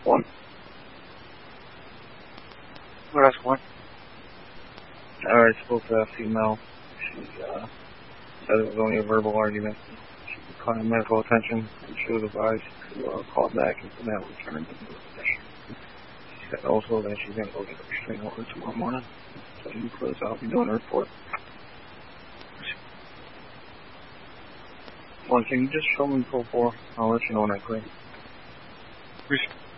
One. What else, one? I spoke to a female. She said it was only a verbal argument. She declined medical attention, and she was advised to call back and put that return to the position. She said also that she's going to go get a restraining order tomorrow morning. So because I'll be doing a report. Well, can you just show me 4-4? I'll let you know when I clear.